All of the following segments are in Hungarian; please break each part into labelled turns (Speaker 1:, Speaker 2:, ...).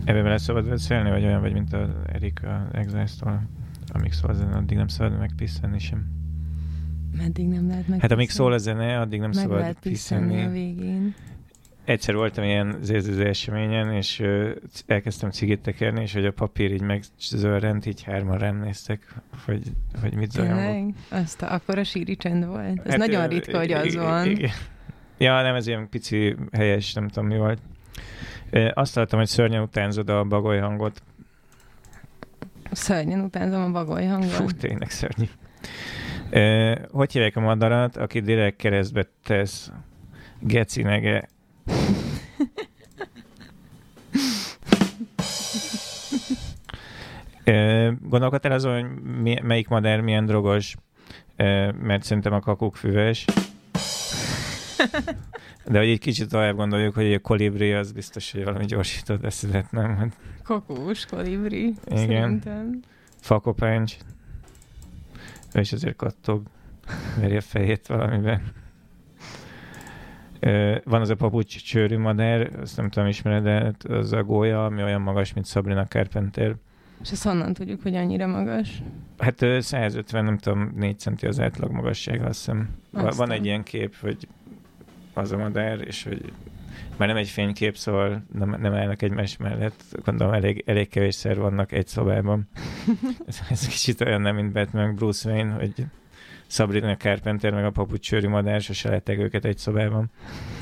Speaker 1: Ebben bele szabad beszélni, vagy olyan vagy, mint az Erik az Exiles-tól? Amíg szól a zene, addig nem szabad megpiszenni sem.
Speaker 2: Meddig nem lehet megpiszenni?
Speaker 1: Hát amíg szól a zene, addig nem szabad
Speaker 2: lehet piszenni a végén.
Speaker 1: Egyszer voltam ilyen zézőző eseményen, és elkezdtem cigit tekerni, és hogy a papír így megzörrent, így hárman rám néztek, hogy mit zajongok.
Speaker 2: Azt akkor a síri csend volt. Ez hát, nagyon ritka, hogy az van.
Speaker 1: Ja, nem, ez ilyen pici helyes, nem tudom mi volt. Azt hallottam, hogy szörnyen utánzod a bagoly hangot.
Speaker 2: Szörnyen utánzom a bagoly hangot?
Speaker 1: Fú, tényleg szörnyű. Hogy hívják a madarat, aki direkt keresztbe tesz geci nege? Gondolkodtál azon, hogy melyik madár milyen drogos, mert szerintem a kakuk füves. De hogy egy kicsit tovább gondoljuk, hogy a kolibri az biztos, hogy valami gyorsított eszedet, nem?
Speaker 2: Kakós kolibri,
Speaker 1: igen.
Speaker 2: Szerintem.
Speaker 1: Fakopáncs. Ő is azért kattog, veri a fejét valamiben. Van az a papucs csőrű madár, azt nem tudom ismered, de az a gólya, ami olyan magas, mint Sabrina Carpenter.
Speaker 2: És ezt honnan tudjuk, hogy annyira magas?
Speaker 1: Hát 150, nem tudom, 4 centi az átlag magassága, azt hiszem. Van egy ilyen kép, hogy az a madár, és hogy már nem egy fénykép, szóval nem állnak egymás mellett. Gondolom, elég kevésszer vannak egy szobában. ez kicsit olyan nem, mint Batman, Bruce Wayne, hogy Sabrina Carpenter meg a papucs csőrű madár, sose lettek őket egy szobában.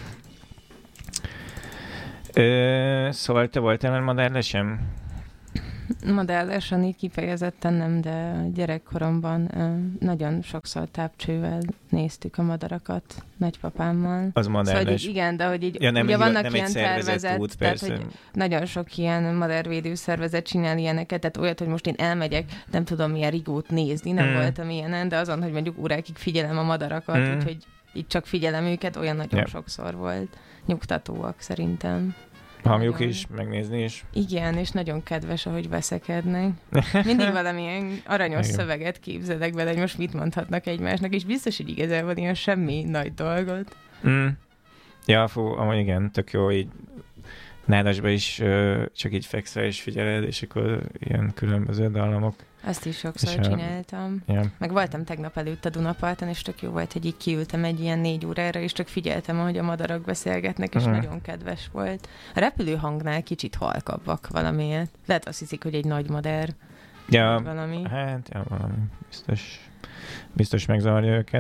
Speaker 1: Szóval te voltál már madárlesen?
Speaker 2: Madárlesen így kifejezetten nem, de gyerekkoromban nagyon sokszor tápcsővel néztük a madarakat nagypapámmal.
Speaker 1: Az madárles.
Speaker 2: Szóval igen, de hogy így
Speaker 1: ja, nem
Speaker 2: ugye vannak
Speaker 1: nem
Speaker 2: ilyen tervezet,
Speaker 1: út,
Speaker 2: tehát hogy nagyon sok ilyen madárvédő szervezet csinál ilyeneket, tehát olyat, hogy most én elmegyek, nem tudom milyen rigót nézni, nem voltam ilyenen, de azon, hogy mondjuk órákig figyelem a madarakat, úgyhogy így csak figyelem őket, olyan nagyon sokszor volt. Nyugtatóak szerintem.
Speaker 1: Hangjuk is, megnézni is.
Speaker 2: Igen, és nagyon kedves, ahogy veszekednek. Mindig valamilyen aranyos szöveget képzelek bele, hogy most mit mondhatnak egymásnak, és biztos, hogy igazából ilyen semmi nagy dolgot.
Speaker 1: Ja, amúgy igen, tök jó, így nálasba is csak így fekszel és figyeled, és akkor ilyen különböző dallamok.
Speaker 2: Azt is sokszor csináltam. Meg voltam tegnap előtt a Dunaparton, és tök jó volt, hogy így kiültem egy ilyen 4 órára, és csak figyeltem, ahogy a madarak beszélgetnek, és nagyon kedves volt. A repülő hangnál kicsit halkabbak valamiért. Lehet azt hiszik, hogy egy nagy madár.
Speaker 1: Ja,
Speaker 2: valami.
Speaker 1: Hát, valami. Biztos megzavarja őket.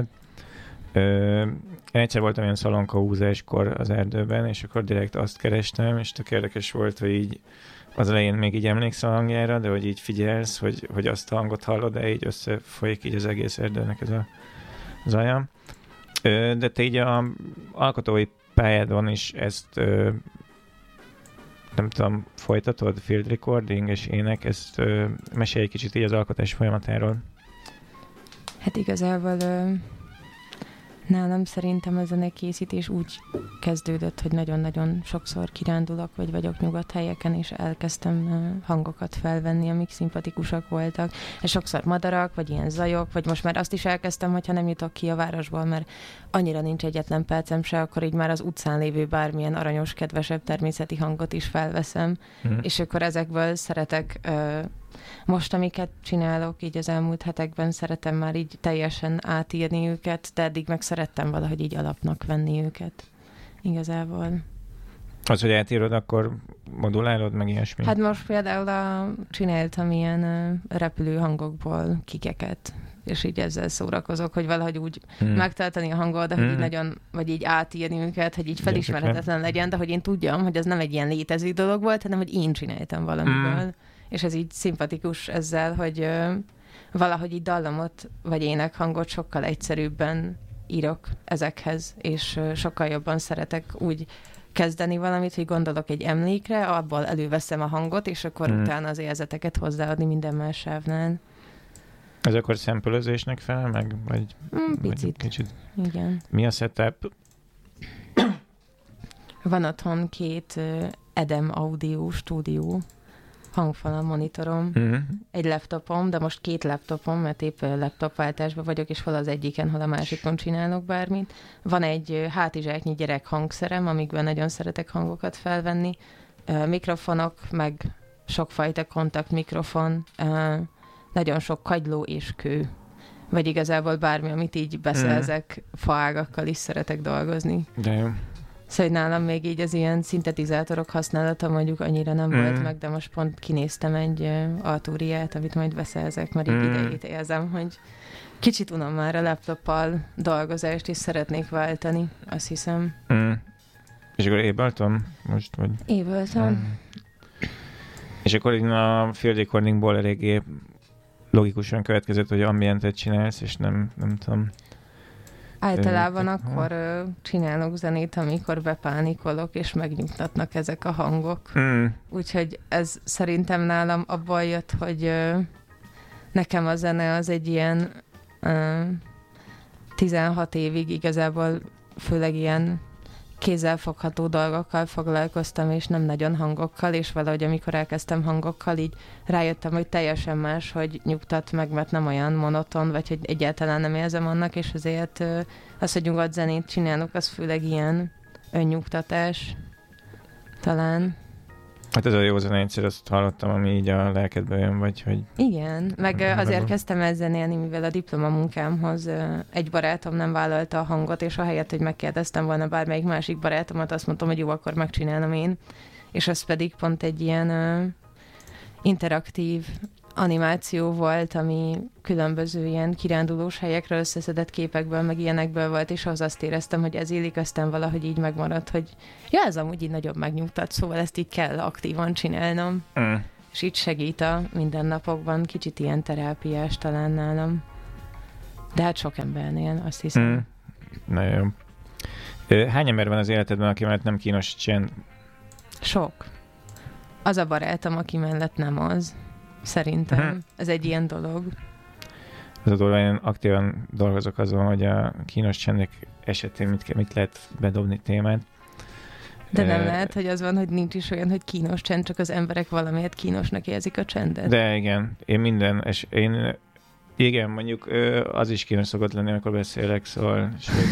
Speaker 1: Én egyszer voltam ilyen szalonkahúzáskor az erdőben, és akkor direkt azt kerestem, és tök érdekes volt, hogy így az elején még így emlékszel a hangjára, de hogy így figyelsz, hogy azt a hangot hallod, de így összefolyik így az egész erdőnek ez a zaja. De te így a alkotói pályádon is ezt nem tudom, folytatod, field recording és ének, ezt mesélj egy kicsit így az alkotás folyamatáról.
Speaker 2: Hát igazából nálam szerintem a zenekészítés úgy kezdődött, hogy nagyon-nagyon sokszor kirándulok, vagy vagyok nyugodt helyeken, és elkezdtem hangokat felvenni, amik szimpatikusak voltak. És sokszor madarak, vagy ilyen zajok, vagy most már azt is elkezdtem, hogyha nem jutok ki a városból, mert annyira nincs egyetlen percem se, akkor így már az utcán lévő bármilyen aranyos, kedvesebb természeti hangot is felveszem. És akkor ezekből szeretek... Most, amiket csinálok, így az elmúlt hetekben szeretem már így teljesen átírni őket, de eddig meg szerettem valahogy így alapnak venni őket. Igazából.
Speaker 1: Az, hogy átírod, akkor modulálod, meg ilyesmi? Hát
Speaker 2: most például csináltam ilyen repülő hangokból kikeket, és így ezzel szórakozok, hogy valahogy úgy megtartani a hangot, de hogy így nagyon, vagy így átírni őket, hogy így felismerhetetlen legyen, de hogy én tudjam, hogy ez nem egy ilyen létező dolog volt, hanem hogy én csináltam valamiből. És ez így szimpatikus ezzel, hogy valahogy így dallamot vagy énekhangot sokkal egyszerűbben írok ezekhez, és sokkal jobban szeretek úgy kezdeni valamit, hogy gondolok egy emlékre, abból előveszem a hangot, és akkor utána az érzeteket hozzáadni minden más sávnál.
Speaker 1: Ez akkor szempölözésnek felel meg? Vagy
Speaker 2: picit.
Speaker 1: Kicsit?
Speaker 2: Igen.
Speaker 1: Mi a setup?
Speaker 2: Van otthon 2 Edem Audio stúdió, hangfal a monitorom, egy laptopom, de most 2 laptopom, mert épp laptopváltásban vagyok, és hol az egyiken, hol a másikon csinálok bármit. Van egy hátizsáknyi gyerek hangszerem, amikben nagyon szeretek hangokat felvenni, mikrofonok, meg sokfajta kontaktmikrofon, nagyon sok kagyló és kő. Vagy igazából bármi, amit így beszerzek, faágakkal is szeretek dolgozni.
Speaker 1: De jó.
Speaker 2: Szóval nálam még így az ilyen szintetizátorok használata mondjuk annyira nem volt meg, de most pont kinéztem egy Arturiát, amit majd beszerzek, mert így idejét érzem, hogy kicsit unom már a laptoppal dolgozást, és szeretnék váltani, azt hiszem.
Speaker 1: És akkor Ableton most, vagy?
Speaker 2: Ableton.
Speaker 1: És akkor így a field recordingból eléggé logikusan következett, hogy ambientet csinálsz, és nem tudom.
Speaker 2: Általában akkor csinálok zenét, amikor bepánikolok, és megnyugtatnak ezek a hangok. Úgyhogy ez szerintem nálam abból jött, hogy nekem a zene az egy ilyen 16 évig igazából főleg ilyen kézzelfogható dolgokkal foglalkoztam, és nem nagyon hangokkal, és valahogy amikor elkezdtem hangokkal, így rájöttem, hogy teljesen más, hogy nyugtat meg, mert nem olyan monoton, vagy hogy egyáltalán nem érzem annak, és azért az, hogy nyugodt zenét csinálok, az főleg ilyen önnyugtatás talán.
Speaker 1: Hát ez a jó zene, egyszer azt hallottam, ami így a lelkedbe jön, vagy hogy...
Speaker 2: Igen, meg azért kezdtem el zenélni, mivel a diplomamunkámhoz egy barátom nem vállalta a hangot, és ahelyett, hogy megkérdeztem volna bármelyik másik barátomat, azt mondtam, hogy jó, akkor megcsinálom én. És az pedig pont egy ilyen interaktív animáció volt, ami különböző ilyen kirándulós helyekre összeszedett képekből, meg ilyenekből volt, és ahhoz azt éreztem, hogy ez illik, aztán valahogy így megmaradt, hogy ja, ez amúgy így nagyobb megnyugtat, szóval ezt így kell aktívan csinálnom. És így segít a mindennapokban, kicsit ilyen terápiás talán nálam. De hát sok embernél, azt hiszem.
Speaker 1: Nagyon jó. Hány ember van az életedben, aki mellett nem kínos csend?
Speaker 2: Sok. Az a barátom, aki mellett nem az. Szerintem. Ez egy ilyen dolog.
Speaker 1: Az a dolog, én aktívan dolgozok azon, hogy a kínos csendek esetén mit lehet bedobni témát.
Speaker 2: De nem lehet, hogy az van, hogy nincs is olyan, hogy kínos csend, csak az emberek valamiért kínosnak érzik a csendet.
Speaker 1: De igen, igen, mondjuk az is kínos szokott lenni, amikor beszélek, szóval...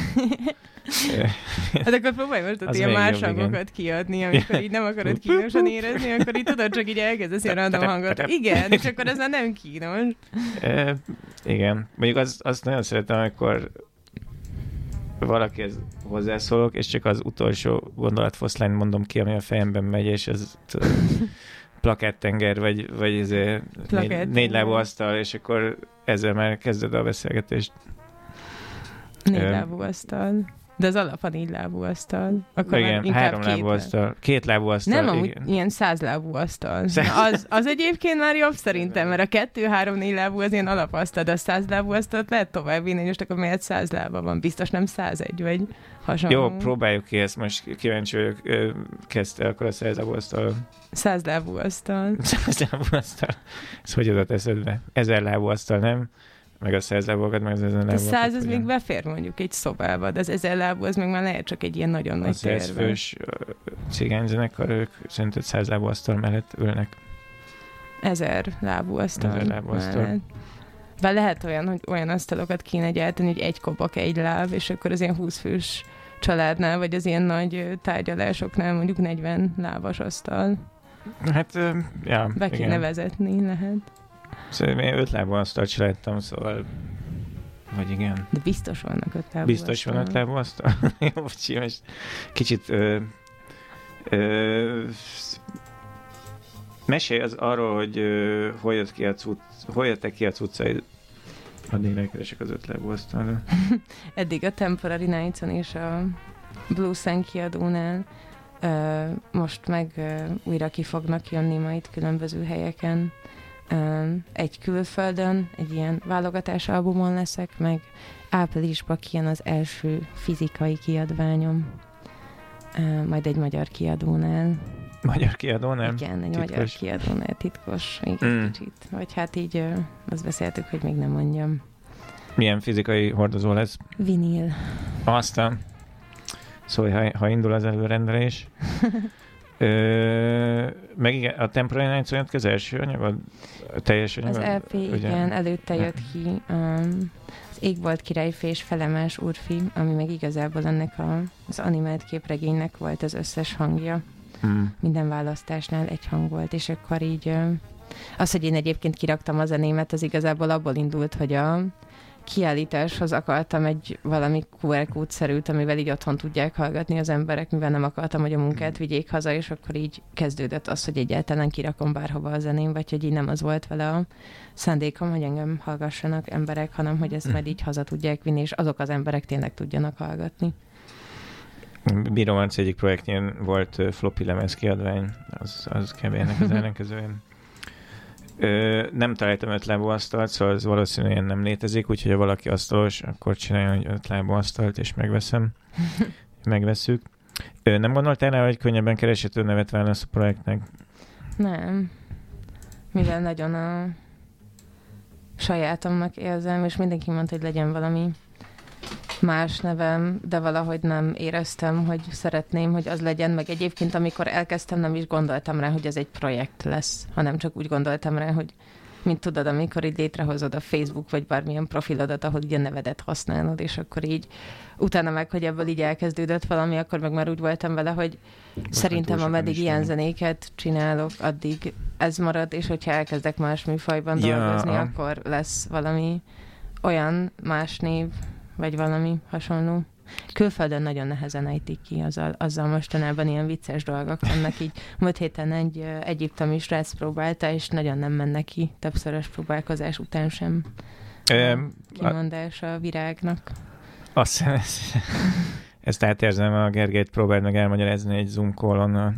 Speaker 2: Hát akkor próbálj most ott ilyen más hangokat kiadni, amikor így nem akarod kínosan érezni, akkor így tudod, csak így elkezdesz ilyen random hangot. Igen, és akkor ez már nem kínos.
Speaker 1: Igen. Mondjuk azt nagyon szeretem, amikor valakihez hozzászólok, és csak az utolsó gondolatfoszlányt mondom ki, ami a fejemben megy, és ez plakáttenger, vagy négy lábú asztal, és akkor ezzel már kezded a beszélgetést.
Speaker 2: Négy lábú asztal. De az alap a 4 lábú asztal. Akkor
Speaker 1: igen, 3 lábú asztal. 2 lábú asztal.
Speaker 2: Nem, amúgy ilyen 100 lábú asztal. Az egyébként már jobb szerintem, mert a 2, 3, 4 lábú az ilyen alapasztal, de a 100 lábú asztalt lehet tovább vinni, és akkor miért 100 lába van? Biztos nem 101, vagy hasonló.
Speaker 1: Jó, próbáljuk ki ezt, most kíváncsi vagyok. Kezdte akkor a 100 lábú asztal.
Speaker 2: 100 lábú asztal.
Speaker 1: 100 lábú asztal. Ez hogy adott eszedbe? 1000 lábú asztal, nem? Meg a 100 lábúakat, meg az 1000 lábúakat.
Speaker 2: A 100 az még befér mondjuk egy szobába, de az 1000 lábú az meg már lehet csak egy ilyen nagyon nagy terve.
Speaker 1: Az 100 fős cigányzenekar, ők szerinted 100 lábú asztal mellett ülnek.
Speaker 2: 1000 lábú asztal.
Speaker 1: 1000 lábú asztal.
Speaker 2: Bár lehet olyan, hogy olyan asztalokat kéne gyártani, hogy egy kobak, egy láb, és akkor az ilyen 20 fős családnál, vagy az ilyen nagy tárgyalásoknál mondjuk 40 lábas asztal.
Speaker 1: Hát, ja.
Speaker 2: Be kéne vezetni, lehet.
Speaker 1: Szóval én 5 lábú asztalt csináltam, szóval... Vagy igen.
Speaker 2: De biztos vannak 5 lábú
Speaker 1: biztos van 5 lábú asztal? Jó, bocsi, most kicsit... mesélj az arról, hogy hol jöttek ki a cuccaid. Addig megkeresek az 5 lábú asztalra.
Speaker 2: Eddig a Temporary Nights-on és a Blue Sun kiadónál. Most meg újra ki fognak jönni majd különböző helyeken. Egy külföldön, egy ilyen válogatás albumon leszek, meg áprilisban kijön az első fizikai kiadványom. Majd egy magyar kiadónál.
Speaker 1: Magyar kiadónál?
Speaker 2: Igen, egy titkos. Magyar kiadónál, titkos, igen, kicsit. Vagy hát így azt beszéltük, hogy még nem mondjam.
Speaker 1: Milyen fizikai hordozó lesz?
Speaker 2: Vinil.
Speaker 1: Aztán. Szóval, ha indul az előrendelés. Meg igen, a Temporary Nights olyan az első anyag, a teljes anyag?
Speaker 2: Az LP, igen, előtte jött ki az Égbolt királyfé és Felemás úrfi, ami meg igazából ennek az animált képregénynek volt az összes hangja. minden választásnál egy hang volt, és akkor így az, hogy én egyébként kiraktam a zenémet, az igazából abból indult, hogy a kiállításhoz akartam egy valami QR kódszerűt, amivel így otthon tudják hallgatni az emberek, mivel nem akartam, hogy a munkát vigyék haza, és akkor így kezdődött az, hogy egyáltalán kirakom bárhova a zeném, vagy hogy így nem az volt vele a szándékom, hogy engem hallgassanak emberek, hanem hogy ezt majd így haza tudják vinni, és azok az emberek tényleg tudjanak hallgatni.
Speaker 1: Biromanc egyik projektjén volt floppy lemez kiadvány, az kb. Ennek az ellenkezően. Nem találtam 5 lábú asztalt, szóval ez valószínűleg nem létezik, úgyhogy ha valaki asztalos, akkor csináljon egy 5 lábú asztalt, és megvesszük. Nem gondoltál rá, hogy könnyebben kereshető nevet válasz a projektnek?
Speaker 2: Nem. Mivel nagyon a sajátomnak érzem, és mindenki mondta, hogy legyen valami más nevem, de valahogy nem éreztem, hogy szeretném, hogy az legyen, meg egyébként amikor elkezdtem, nem is gondoltam rá, hogy ez egy projekt lesz, hanem csak úgy gondoltam rá, hogy mint tudod, amikor így létrehozod a Facebook, vagy bármilyen profilodat, ahol így a nevedet használod, és akkor így utána meg, hogy ebből így elkezdődött valami, akkor meg már úgy voltam vele, hogy szerintem ameddig ilyen zenéket csinálok, addig ez marad, és hogyha elkezdek más műfajban dolgozni, akkor lesz valami olyan más név, vagy valami hasonló. Külföldön nagyon nehezen ejtik ki, azzal mostanában ilyen vicces dolgok vannak így. Múlt héten egy egyiptomi srác próbálta, és nagyon nem mennek ki többszörös próbálkozás után sem. Kimondás a virágnak.
Speaker 1: Azt hiszem, ezt átérzem, a Gergelyt próbáld meg elmagyarázni egy Zoom callon,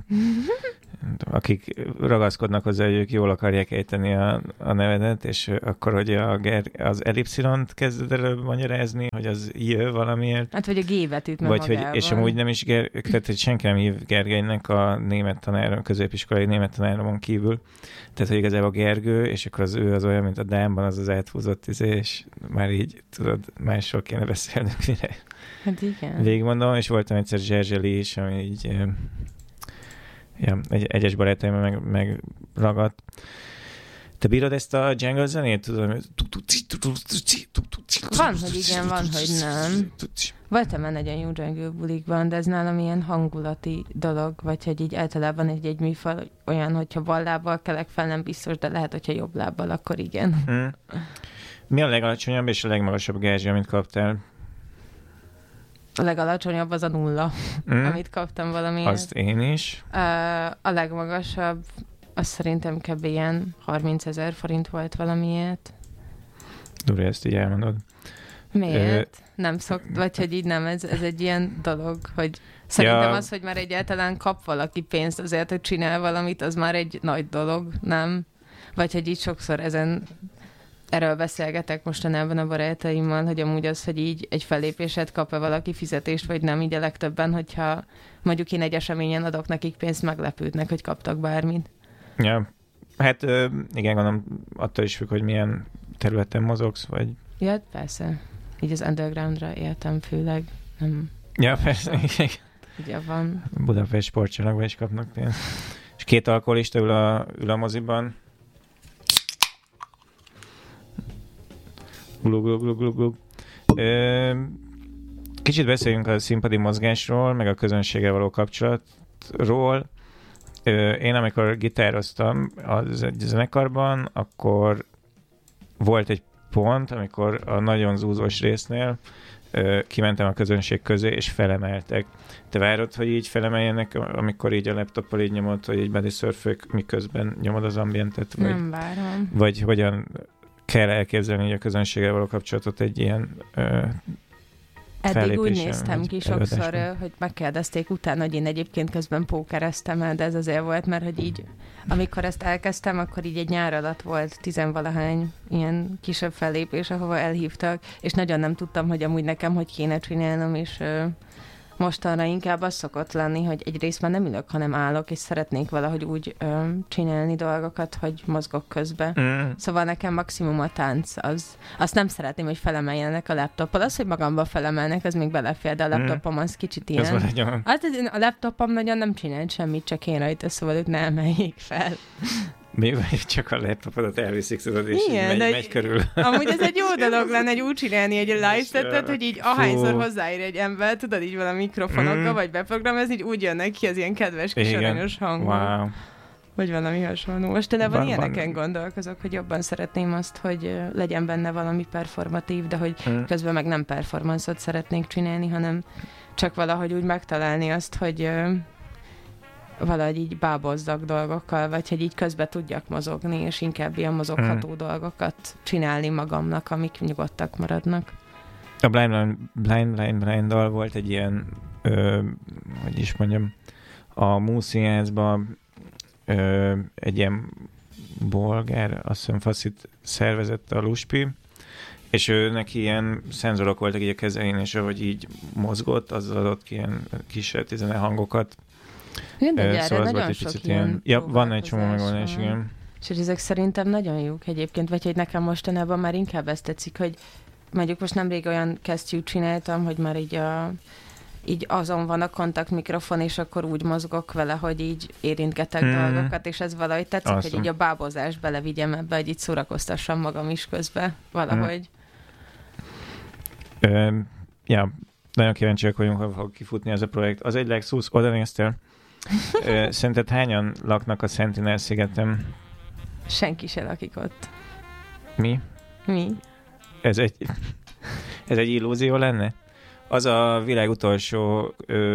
Speaker 1: akik ragaszkodnak hozzá, hogy ők jól akarják ejteni a nevedet, és akkor, hogy az ellipszilont kezded előbb magyarázni, hogy az jö valamiért.
Speaker 2: Hát, vagy a G betűt meg
Speaker 1: vagy
Speaker 2: magával.
Speaker 1: hogy, és amúgy nem is, tehát hogy senki nem hív Gergelynek a német tanáron, középiskolai német tanáromon kívül. Tehát, hogy igazából Gergő, és akkor az ő az olyan, mint a Dámban az áthúzott és már így, tudod, másról kéne beszélnünk, mire.
Speaker 2: Hát igen.
Speaker 1: Végigmondom, és voltam egyszer Zserzseli is, ami így egyes barátaim megragadt. Te bírod ezt a jungle zenét? Tudom,
Speaker 2: van, hogy igen, van, hogy nem. Voltam már nagyon jó jungle bulikban, de ez nálam ilyen hangulati dolog, vagy hogy így általában egy műfaj olyan, hogyha bal lábbal kelek fel, nem biztos, de lehet, hogyha jobb lábbal, akkor igen.
Speaker 1: Mi a legalacsonyabb és a legmagasabb gázsi, amit kaptál?
Speaker 2: A legalacsonyabb az a 0, amit kaptam valamiért.
Speaker 1: Azt én is.
Speaker 2: A legmagasabb, az szerintem kb. Ilyen 30 000 forint volt valamiért.
Speaker 1: Durva, ezt így elmondod.
Speaker 2: Miért? Nem vagy hogy így nem, ez egy ilyen dolog, hogy szerintem az, hogy már egyáltalán kap valaki pénzt azért, hogy csinál valamit, az már egy nagy dolog, nem? Vagy hogy így sokszor erről beszélgetek mostanában a barátaimmal, hogy amúgy az, hogy így egy fellépéset kap-e valaki fizetést, vagy nem, így a legtöbben, hogyha mondjuk én egy eseményen adok nekik pénzt, meglepődnek, hogy kaptak bármit.
Speaker 1: Ja, hát igen, gondolom attól is függ, hogy milyen területen mozogsz, vagy... Ja,
Speaker 2: persze. Így az undergroundra éltem főleg. Nem...
Speaker 1: Ja, persze, igen.
Speaker 2: Ugye van.
Speaker 1: Budapest sportcsarnokban is kapnak pénzt. És 2 alkoholista ül a moziban. Glug. Kicsit beszéljünk a színpadi mozgásról, meg a közönséggel való kapcsolatról. Én amikor gitároztam egy zenekarban, akkor volt egy pont, amikor a nagyon zúzós résznél kimentem a közönség közé, és felemeltek. Te várod, hogy így felemeljenek, amikor így a laptoppal így nyomod, hogy így bodysurfök, miközben nyomod az ambientet? Vagy,
Speaker 2: nem várom.
Speaker 1: Vagy hogyan kell elképzelni így a közönséggel való kapcsolatot egy ilyen
Speaker 2: eddig úgy néztem ki sokszor, hogy megkérdezték utána, hogy én egyébként közben pókereztem el, de ez azért volt, mert hogy így, amikor ezt elkezdtem, akkor így egy nyár alatt volt 10-valahány ilyen kisebb fellépés, ahova elhívtak, és nagyon nem tudtam, hogy amúgy nekem hogy kéne csinálnom, és mostanra inkább az szokott lenni, hogy egyrészt már nem ülök, hanem állok, és szeretnék valahogy úgy csinálni dolgokat, hogy mozgok közben. Szóval nekem maximum a tánc az. Azt nem szeretném, hogy felemeljenek a laptoppal. Az, hogy magamba felemelnek, az még belefér, de a laptopom az kicsit ilyen. Hát a laptopom nagyon nem csinált semmit, csak én rajta, szóval ők ne emeljék fel.
Speaker 1: Még csak a laptopodat elviszik, tudod, és
Speaker 2: igen,
Speaker 1: megy körül.
Speaker 2: Amúgy ez egy jó dolog lenne, egy úgy csinálni egy live setet, hogy így ahányszor hozzáír egy ember, tudod, így valami mikrofonokkal, vagy beprogramozni, így úgy jönnek ki az ilyen kedves kis aranyos hangok.
Speaker 1: Wow.
Speaker 2: Vagy valami hasonló. Mostanában ilyeneken gondolkozok, hogy jobban szeretném azt, hogy legyen benne valami performatív, de hogy közben meg nem performance-ot szeretnénk csinálni, hanem csak valahogy úgy megtalálni azt, hogy valahogy így bábozzak dolgokkal, vagy hogy így közben tudjak mozogni, és inkább ilyen mozogható dolgokat csinálni magamnak, amik nyugodtak maradnak.
Speaker 1: A Blind dal volt egy ilyen, hogy is mondjam, a Múszínházban egy ilyen bolgár, azt hiszem faszit szervezett a Luspi, és ő neki ilyen szenzorok voltak így a kezein, és ahogy így mozgott, az adott ki ilyen kisebb hangokat.
Speaker 2: Mindegy, szóval erre nagyon sok ilyen
Speaker 1: van egy csomó megoldás, igen.
Speaker 2: És ezek szerintem nagyon jók egyébként, vagy hogy nekem mostanában már inkább ezt tetszik, hogy mondjuk most nemrég olyan kesztyűt csináltam, hogy már így azon van a kontaktmikrofon, és akkor úgy mozgok vele, hogy így érintgetek dolgokat, és ez valahogy tetszik, hogy így a bábozást belevigyem ebbe, hogy így szórakoztassam magam is közben valahogy.
Speaker 1: Ja, nagyon kíváncsiak vagyunk, ha fog kifutni ez a projekt. Az egy Lexus, oda néztél? Szerinted hányan laknak a Sentinel-szigeten?
Speaker 2: Senki se lakik ott.
Speaker 1: Mi? Ez egy illúzió lenne? Az a világ utolsó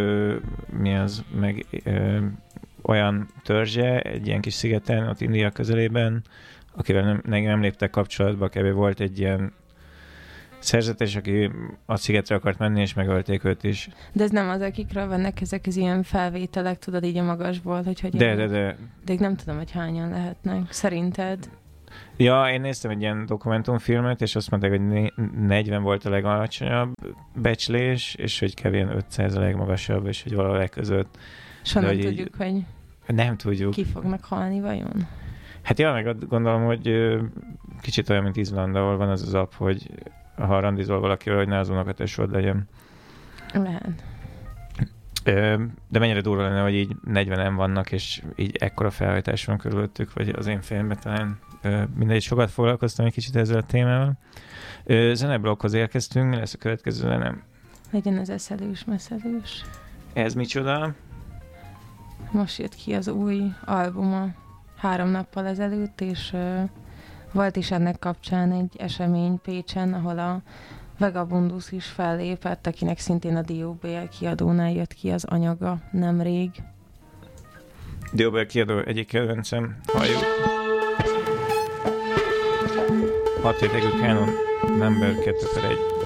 Speaker 1: olyan törzse, egy ilyen kis szigeten, ott India közelében, akivel nem léptek kapcsolatba, kb. Volt egy ilyen szerzetes, aki a szigetre akart menni, és megölték őt is.
Speaker 2: De ez nem az, akikről vannak ezek az ilyen felvételek, tudod, így a magasból, hogy
Speaker 1: De.
Speaker 2: De nem tudom, hogy hányan lehetnek. Szerinted?
Speaker 1: Ja, én néztem egy ilyen dokumentumfilmet, és azt mondták, hogy 40 volt a legalacsonyabb becslés, és hogy kevén 500 a legmagasabb, és hogy valahol között.
Speaker 2: És nem tudjuk, hogy
Speaker 1: nem tudjuk.
Speaker 2: Ki fognak halni vajon?
Speaker 1: Hát ja, meg gondolom, hogy kicsit olyan, mint Izland, ahol van az app, hogy ha randizol valakivel, hogy ne az unokatesód legyen.
Speaker 2: Lehet.
Speaker 1: De mennyire durva lenne, hogy így 40-en vannak, és így ekkora felhajtás van körülöttük, vagy az én fejemben talán mindegy, sokat foglalkoztam egy kicsit ezzel a témával. Zeneblokkhoz érkeztünk, mi lesz a következő zenem?
Speaker 2: Legyen az eszelős-meszelős.
Speaker 1: Ez micsoda?
Speaker 2: Most jött ki az új albuma 3 nappal ezelőtt, és volt is ennek kapcsán egy esemény Pécsen, ahol a Vagabundus is fellépett, akinek szintén a DOBL kiadónál jött ki az anyaga nemrég.
Speaker 1: DOBL kiadó egyik kedvencem, halljuk. 6 rétegű Canon Number 2/1.